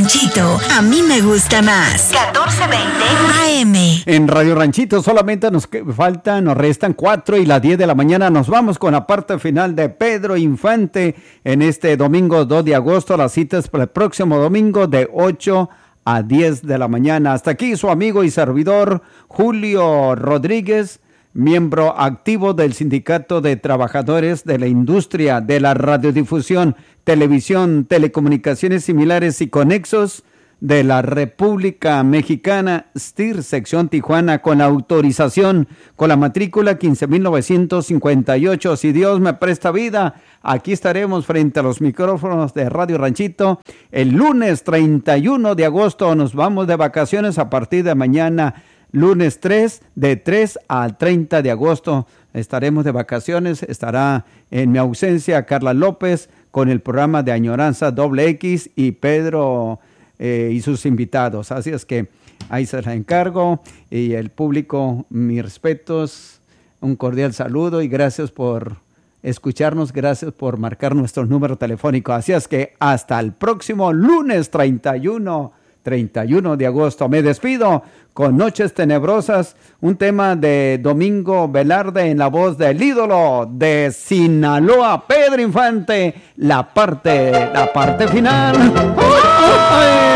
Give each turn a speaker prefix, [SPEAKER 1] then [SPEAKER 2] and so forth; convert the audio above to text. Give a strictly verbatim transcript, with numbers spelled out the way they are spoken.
[SPEAKER 1] Ranchito, a mí me gusta más. catorce veinte A M.
[SPEAKER 2] En Radio Ranchito solamente nos faltan, nos restan cuatro y las diez de la mañana. Nos vamos con la parte final de Pedro Infante en este domingo dos de agosto. Las citas para el próximo domingo de ocho a diez de la mañana. Hasta aquí su amigo y servidor Julio Rodríguez, miembro activo del Sindicato de Trabajadores de la Industria de la Radiodifusión, Televisión, Telecomunicaciones Similares y Conexos de la República Mexicana, S T I R, sección Tijuana, con autorización, con la matrícula quince mil novecientos cincuenta y ocho. Si Dios me presta vida, aquí estaremos frente a los micrófonos de Radio Ranchito el lunes treinta y uno de agosto. Nos vamos de vacaciones a partir de mañana, lunes tres, de tres al treinta de agosto. Estaremos de vacaciones. Estará en mi ausencia Carla López con el programa de Añoranza Doble X y Pedro eh, y sus invitados. Así es que ahí se la encargo. Y el público, mis respetos, un cordial saludo y gracias por escucharnos, gracias por marcar nuestro número telefónico. Así es que hasta el próximo lunes treinta y uno de agosto. Me despido con Noches Tenebrosas, un tema de Domingo Velarde en la voz del ídolo de Sinaloa, Pedro Infante, la parte, la parte final. ¡Ay!